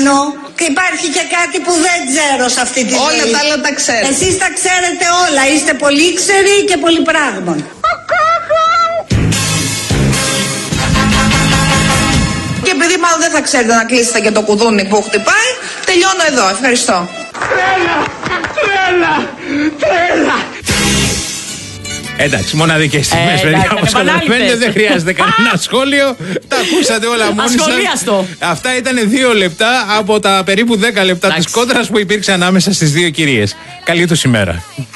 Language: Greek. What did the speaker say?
κάνω. Και υπάρχει και κάτι που δεν ξέρω σε αυτή τη ζωή. Όλα τα άλλα τα ξέρετε. Εσείς τα ξέρετε όλα. Είστε πολύ ξεροί και πολύ πράγμων. Και επειδή μάλλον δεν θα ξέρετε να κλείσετε και το κουδούνι που χτυπάει, τελειώνω εδώ. Ευχαριστώ. Τρέλα! Τρέλα! Τρέλα! Εντάξει, μοναδικές στιγμές, παιδιά. Όπως καταλαβαίνετε, δεν χρειάζεται κανένα σχόλιο. Τα ακούσατε όλα μόνοι σας. Ασχολίαστο. Αυτά ήταν 2 λεπτά από τα περίπου 10 λεπτά της κόντρας που υπήρξε ανάμεσα στις δύο κυρίες. Καλή τους ημέρα.